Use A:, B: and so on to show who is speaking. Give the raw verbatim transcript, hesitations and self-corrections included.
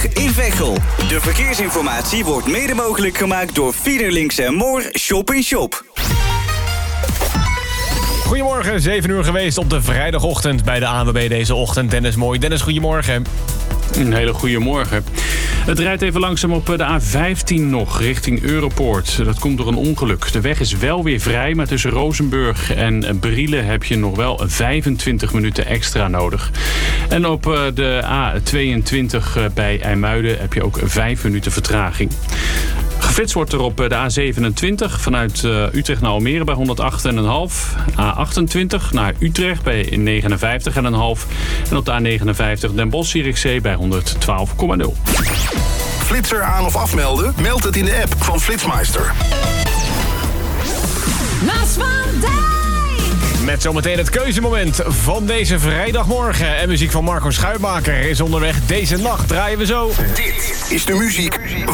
A: in Veghel. De verkeersinformatie wordt mede mogelijk gemaakt door Fiederlinks en Moor Shop in Shop.
B: Goedemorgen, zeven uur geweest op de vrijdagochtend bij de A N W B deze ochtend. Dennis Mooi. Dennis, goedemorgen.
C: Een hele goede morgen. Het rijdt even langzaam op de A vijftien nog, richting Europoort. Dat komt door een ongeluk. De weg is wel weer vrij, maar tussen Rozenburg en Brielen heb je nog wel vijfentwintig minuten extra nodig. En op de A tweeëntwintig bij IJmuiden heb je ook vijf minuten vertraging. Geflitst wordt er op de A zevenentwintig vanuit Utrecht naar Almere bij honderdacht komma vijf. A achtentwintig naar Utrecht bij negenenvijftig komma vijf. En op de A negenenvijftig Den Bosch-Zierikzee bij honderdtwaalf komma nul.
D: Flitser aan of afmelden? Meld het in de app van Flitsmeister.
E: Lars van Dijk!
B: Met zometeen het keuzemoment van deze vrijdagmorgen. En muziek van Marco Schuitmaker is onderweg. Deze nacht draaien we zo.
D: Dit is de muziek